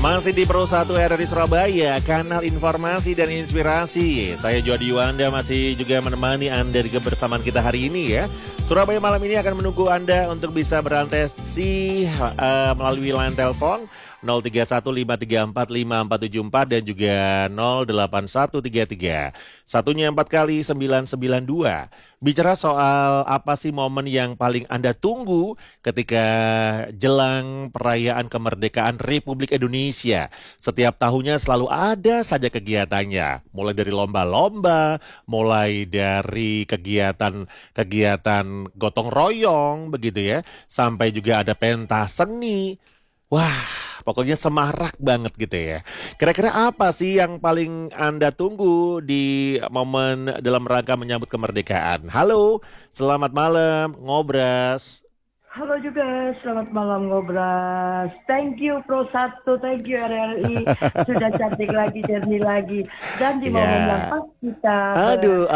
Masih di Pro 1 RRI Surabaya, kanal informasi dan inspirasi. Saya Jody Wanda masih juga menemani Anda di kebersamaan kita hari ini ya. Surabaya malam ini akan menunggu Anda untuk bisa berantesi melalui line telepon 0315345474 dan juga 08133. Satunya 4 kali 992. Bicara soal apa sih momen yang paling Anda tunggu ketika jelang perayaan kemerdekaan Republik Indonesia. Setiap tahunnya selalu ada saja kegiatannya. Mulai dari lomba-lomba, mulai dari kegiatan gotong royong begitu ya, sampai juga ada pentas seni. Wah, pokoknya semarak banget gitu ya. Kira-kira apa sih yang paling Anda tunggu di momen dalam rangka menyambut kemerdekaan? Halo, selamat malam, Ngobras. Halo juga, selamat malam Ngobras. Thank you Pro 1, thank you RRI. Sudah cantik lagi, jernih lagi. Dan di momen yang pas kita Aduh.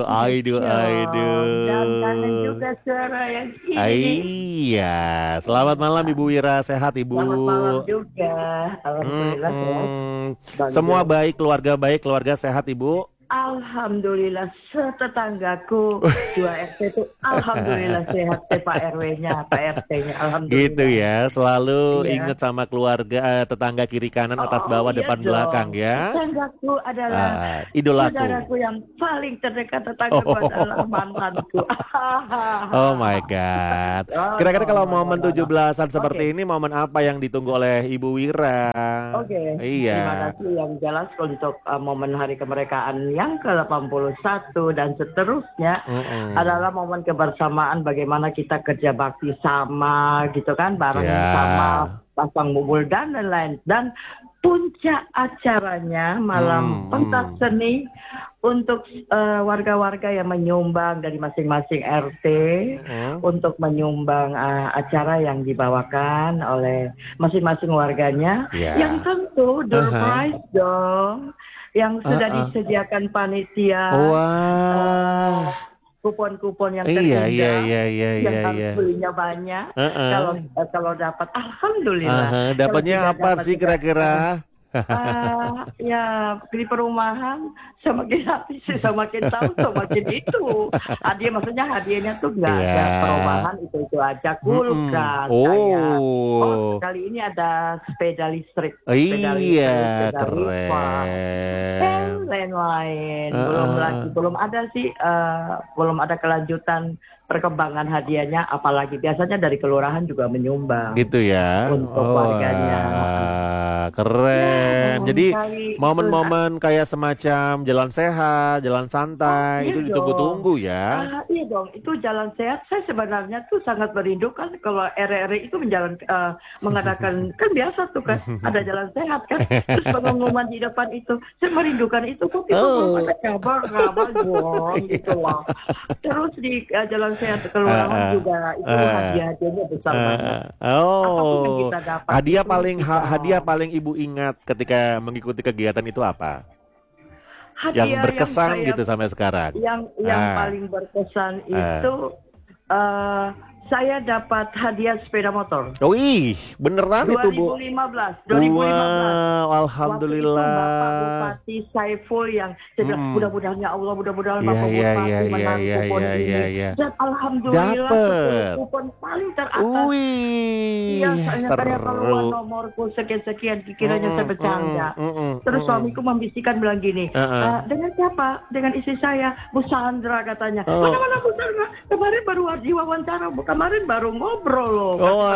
Dan kangen juga suara yang ini. Iya, selamat malam Ibu Wira, sehat Ibu? Selamat malam juga, alhamdulillah sehat. Semua baik, keluarga sehat Ibu? Alhamdulillah, setetanggaku 2 RT itu alhamdulillah sehat, Pak RW-nya, Pak RT-nya, alhamdulillah. Gitu ya, selalu ingat sama keluarga, tetangga kiri kanan, atas bawah, depan belakang ya. Tetanggaku adalah idolaku. saudaraku yang paling terdekat, tetanggaku adalah mantanku. Oh my God. Kira-kira kalau momen 17-an seperti ini, momen apa yang ditunggu oleh Ibu Wira? Oke, Iya. Terima kasih yang jelas untuk momen hari kemerdekaan yang ke-81 dan seterusnya adalah momen kebersamaan, bagaimana kita kerja bakti sama gitu kan, bareng sama, pasang bubul dan lain-lain. Dan puncak acaranya malam pentas seni untuk warga-warga yang menyumbang dari masing-masing RT untuk menyumbang acara yang dibawakan oleh masing-masing warganya, yang tentu door prize dong, yang sudah disediakan panitia. Kupon-kupon yang terindah, yang harus belinya banyak. Kalau dapat, alhamdulillah. Dapatnya apa sih kira-kira? Ya di perumahan semakin habis, semakin tahu semakin itu. Hadiahnya tuh nggak ada perumahan, itu aja, kulkas kayak. Kali ini ada sepeda listrik, keren. Dan lain-lain. Belum ada kelanjutan perkembangan hadiahnya, apalagi biasanya dari kelurahan juga menyumbang. Gitu ya. Untuk warganya. Keren. Jadi momen-momen kayak semacam jalan sehat, jalan santai, itu ditunggu-tunggu ya. Iya dong, itu jalan sehat. Saya sebenarnya tuh sangat merindukan kalau RRI itu mengadakan, kan biasa tuh kan, ada jalan sehat kan. Terus pengumuman di depan itu, saya merindukan itu kok itu belum ada kabar dong gitu loh. Terus di jalan sehat kelurahan juga itu hadiah-hadiahnya besar banget. Apapun yang kita dapat. Hadiah paling Ibu ingat ketika mengikuti kegiatan itu apa? Yang berkesan gitu sampai sekarang. Yang paling berkesan itu saya dapat hadiah sepeda motor. Wih, beneran itu Bu? 2015. Wow, alhamdulillah. Waktu itu Bapak Bupati Saiful yang saya bilang, mudah-mudahan ya Allah, mudah-mudahan Bapak Bupati menang kupon ini. Dan alhamdulillah kupon paling teratas. Iya, saya kalau nomorku sekian-sekian, dikiranya saya bercanda. Terus suamiku membisikkan bilang gini, dengan siapa? Dengan istri saya, Bu Sandra katanya. Mana Bu Sandra? Kemarin baru diwawancara, kemarin baru ngobrol loh.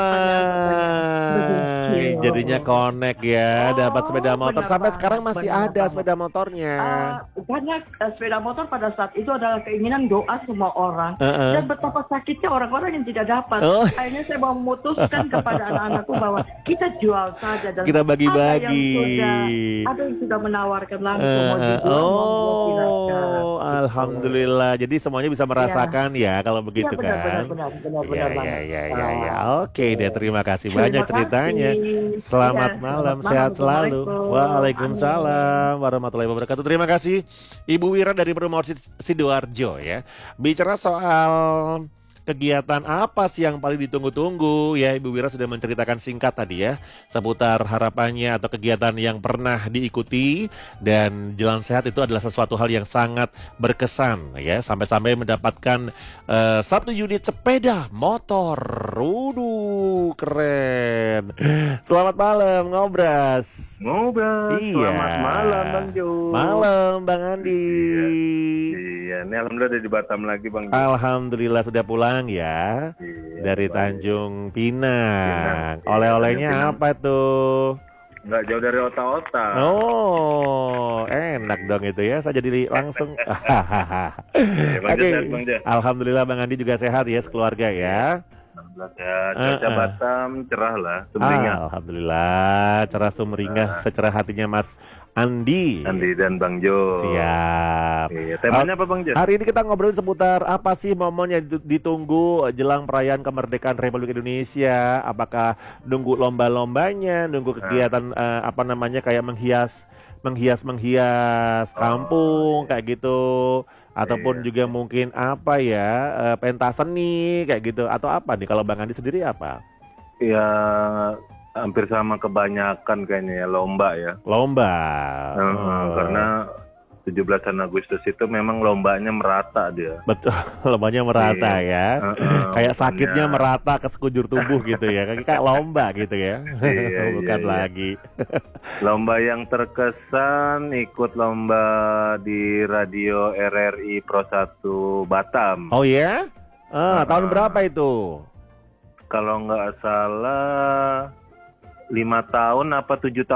Jadinya connect ya, dapat sepeda motor. Sampai sekarang masih ada sepeda motornya. Karena sepeda motor pada saat itu adalah keinginan doa semua orang. Dan betapa sakitnya orang-orang yang tidak dapat. Akhirnya saya mau memutuskan kepada anak-anakku bahwa kita jual saja. Dan kita bagi-bagi. Ada yang sudah menawarkan langsung. Alhamdulillah. Jadi semuanya bisa merasakan ya kalau begitu kan. Benar. Oke deh, terima kasih banyak ceritanya. Selamat malam, sehat selalu. Waalaikumsalam warahmatullahi wabarakatuh. Terima kasih Ibu Wira dari Promorsi Sidoarjo ya. Bicara soal kegiatan apa sih yang paling ditunggu-tunggu? Ya, Ibu Wira sudah menceritakan singkat tadi ya, seputar harapannya atau kegiatan yang pernah diikuti, dan Jalan Sehat itu adalah sesuatu hal yang sangat berkesan ya, sampai-sampai mendapatkan 1 unit sepeda motor. Waduh, keren. Selamat malam, Ngobras. Iya. Selamat malam Bang Jo. Malam Bang Andi. Iya, ini alhamdulillah udah di Batam lagi Bang Jo. Alhamdulillah sudah pulang ya. Iya, Dari baik. Tanjung Pinang. Iya, Oleh-olehnya Tanjung Pinang. apa tuh? Nggak jauh dari Ota-Ota. Oh, enak dong itu ya. Saya jadi langsung. Iya, Bang Jo, Oke. sehat, Bang Jo. Alhamdulillah Bang Andi juga sehat ya, sekeluarga ya. Alhamdulillah sehat. Cuaca Batam cerah lah, sumringah. Alhamdulillah, cerah sumringah secerah hatinya Mas Andi. Andi dan Bang Jo. Siap. Iya, temanya apa Bang Jo? Hari ini kita ngobrolin seputar apa sih momen yang ditunggu jelang perayaan kemerdekaan Republik Indonesia. Apakah nunggu lomba-lombanya, nunggu kegiatan kayak menghias kampung kayak gitu, ataupun juga mungkin pentas seni kayak gitu, atau apa nih kalau Bang Andi sendiri apa? Ya, hampir sama kebanyakan kayaknya ya, lomba ya. Lomba. Karena 17 Agustus itu memang lombanya merata dia. Betul, lombanya merata ya. Kayak sakitnya makanya. merata ke sekujur tubuh gitu ya. Kayak lomba gitu ya. Iya, Bukan iya. lagi. Lomba yang terkesan ikut lomba di radio RRI Pro 1 Batam. Oh ya? Tahun berapa itu? Kalau nggak salah 5 tahun apa 7 tahun